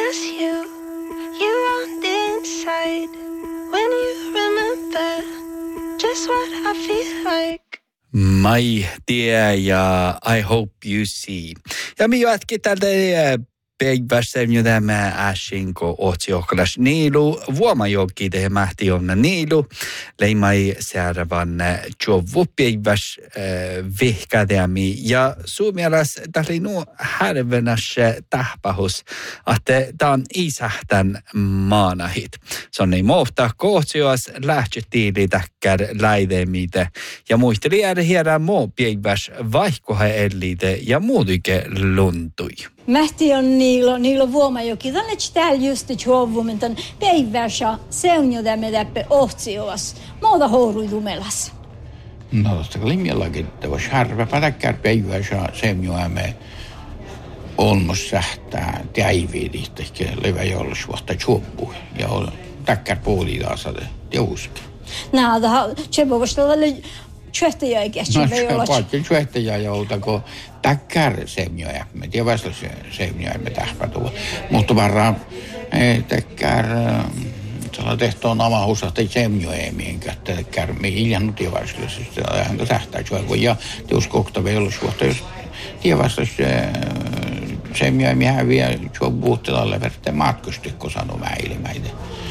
just you on the inside. When you remember just what I feel like. My dear ja I hope you see. Ja me jatkin tältä päivässä tämä äskenko otsiokalas niilu vuomajoki tehdä mähti onna niilu leimai seuraavan jovu päiväs vihkädämi ja suomalais tällä nuo härvenäs tähpähus että tää on isähtän maanahit. Se on niin muhta kohtioas lähtetiili täkkär läidemite ja muisteli jäädä hierään muu päiväs vaihkoha ellite ja muutyke luntui. Mähti on niilo vuomajoki. Tänne täällä just juovumin tämän päivässä seunjodamme täppä ohtsioas. Muuta horuidumelas. No tuosta linjallakin, että vois harva pätäkkär päivässä seunjodamme olmos sähtää täiviidistä, ehkä levä jollos vuotta juoppu. Ja täkkär puolidaasade jauski. Nää, se voi tälle tjöhtäjä ikästi. No paitsi tjöhtäjä joutako täkkär semjoja. Me tiedä vasta semjoja me tähpätuva. Mutta varmaan täkkär sellainen tehtoon amahusahti semjoja mihinkä täkkär me hiljannut tiedä vasta. Hänkä tähtää juovu. Ja teus koktave jollos vuotta, jos tiedä vasta semjoja me häviä juovuuttelalle verran matkustikko sano mäilimäitä.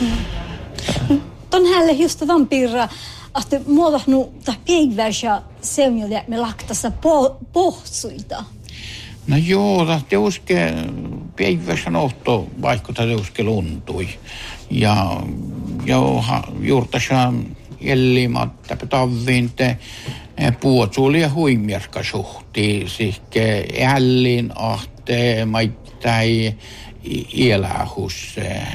Ton hälle just tämän piirra. Ahte muodahnu ta päivässä seunjoja me laktassa pohtsuita. No joo, teuske päivässä nohto vaikka teuske luntui. Ja juurtassa jellimat tavvinte puotsuuli ja huimierska suhti sihke ällin ahte maittai elähus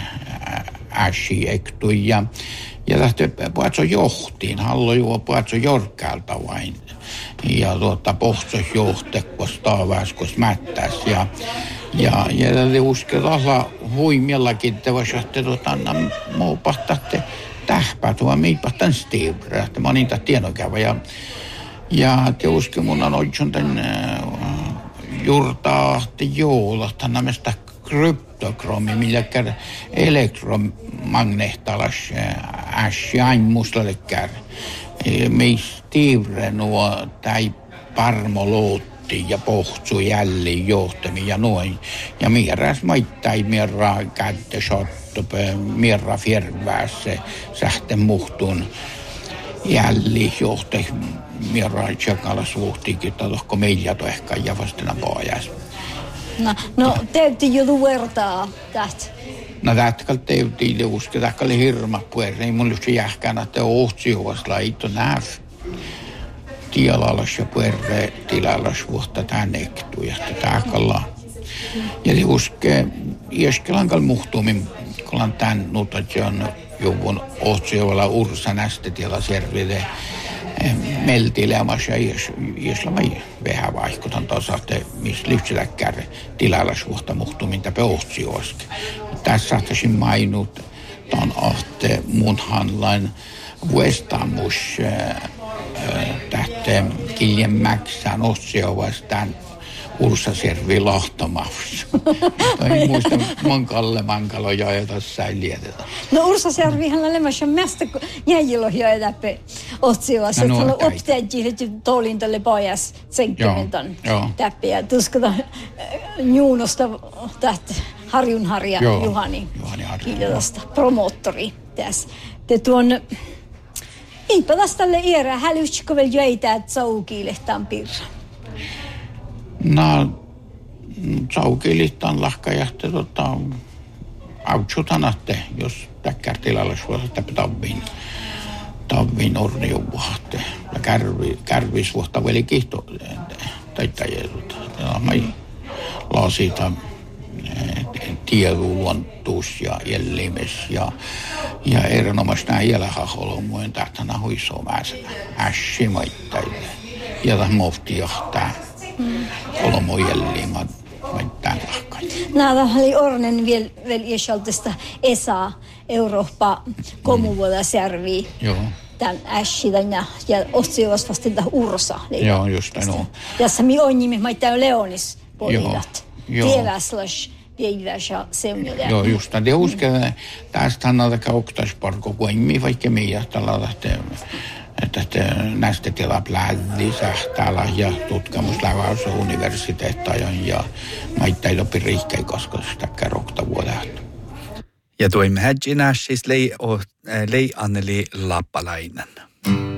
äsi ektui ja lähtee puhatso johtiin, hallo juo puhatso jorkkaalta vain. Ja pohtsos johtekos taavaskos mättäs. Ja tätä uskella huimiallakin, että vois johtaa muu pahtatte tähpää, tuo mii pahtan stiivrä, että mä oon niitä tienokävä. Ja te uske mun on oikein tän juurtaa joulahta nämestä kryptokromi, milläkään elektromagneettalas ässi ain muslalekkär. Meistä tiivre nuo tai parmolootti ja pohtsu jälleen johtami ja noin. Ja mieräs maittai mierra kätte sottopö, mierra fjärväässä sähten muhtun jälleen johte mierra tsekalla suhtiikin, että tohko meillä tohka ja vastena pojas. No täytyy jo vertaa tästä. No tätkal täytyy uske, tätkal hirma puerre. Ei mun lyhtsä jähkään, että ohtsihuvas laito näf. Tialalas ja puerre tilalas vuotta tän ektu. Ja tätkalla. Ja te uske, ieskelankal muhtuumin, kun tän nutat on juvun ohtsihuvalla ursa nästetila servide. Meltilämässä jos lämmin vähän vaihkutan tasatte, missä lyhtseläkkär tilalla suhta muhtumin täpä ohtsioaske. Tässä saattaisin mainut ton ahte mun hanlain vuestamus tähte Kiljen Mäksään ohtsioavastaan Ursaservi lahtomassa. Ei muista Mankalo joja tässä ei lietetä. No Ursaservihan on lämmässä mästä jäjilo joja läpi otsiovassa. No, että on opteettiin, että toolin tälle pojas senkkimenton täppi. Ja tuskata Juunosta tähtä Harjunharja Juhani Kiilosta promoottori tässä. Te tuon eipä tälle iärä hälytsikö vielä jöitä, että saukilehtaan piirra. No, saukilihtaan lahkajahti autsutanatte, jos täkkär tilalla suolta tavviin orniuvuhahte. Ja kärvis vuotta veli kihto taittajeelta. Ja mä laasita tieluontuus ja jellimes ja erinomaisesti nämä jälhaholomujen tähtänä huissoo määränä. Ässi maittajille. Ja tämän mofti johtaa. Olomo jälleen tämän lahkaan. Nämä oli ornen vielä isoltesta ESA, Eurooppa, komuvuoda servi. Joo. Tämän ässitän ja otsiovas vasta tämän ursa. Joo, just näin on. Tässä mi on nimi, mä tämän Leonis poidat. Tieväslas päivässä seunjoja. Joo, just det. Jag huskar tästä hannalta kauktasparko kuin vaikka miä tällä että näistä tila plädi sähtäällä ja tutkimuslavaus universiteettajan ja maittain opi riikkei koska sitä kerrokta vuodelta. Ja tuimme hädjinäsis lei Anneli Lappalainen.